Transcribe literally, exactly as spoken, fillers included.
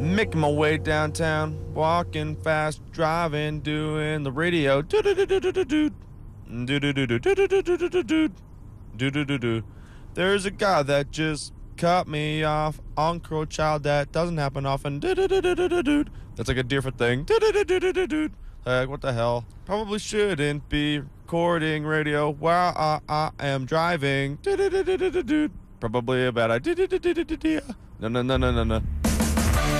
Making my way downtown, walking fast, driving, doing the radio. Do-do-do-do-do-do-do. Do-do-do-do-do-do-do-do-do. Do-do-do-do. There's a guy that just cut me off. Encore child, that doesn't happen often. Do-do-do-do-do-do. That's like a different thing. Do-do-do-do-do-do. Like, what the hell? Probably shouldn't be recording radio while I, I am driving. Do-do-do-do-do-do. Probably a bad idea. No, no, no, no, no, no.